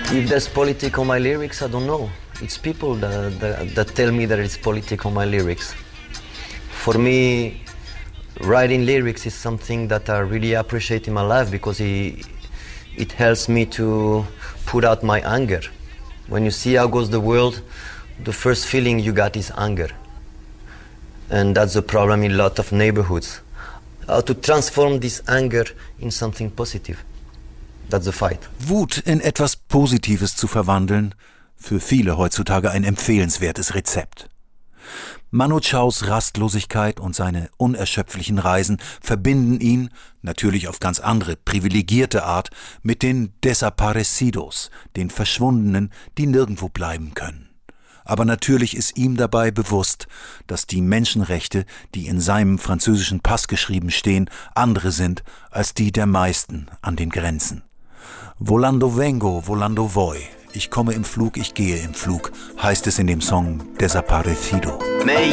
If there's politics on my lyrics, I don't know. It's people that tell me that it's politics on my lyrics. For me, writing lyrics is something that I really appreciate in my life because it helps me to put out my anger. When you see how goes the world, the first feeling you got is anger. And that's the problem in a lot of neighborhoods. How to transform this anger in something positive. That's the fight. Wut in etwas Positives zu verwandeln, für viele heutzutage ein empfehlenswertes Rezept. Manu Chaos Rastlosigkeit und seine unerschöpflichen Reisen verbinden ihn, natürlich auf ganz andere, privilegierte Art, mit den Desaparecidos, den Verschwundenen, die nirgendwo bleiben können. Aber natürlich ist ihm dabei bewusst, dass die Menschenrechte, die in seinem französischen Pass geschrieben stehen, andere sind als die der meisten an den Grenzen. Volando vengo, volando voy. Ich komme im Flug, ich gehe im Flug, heißt es in dem Song Desaparecido. Me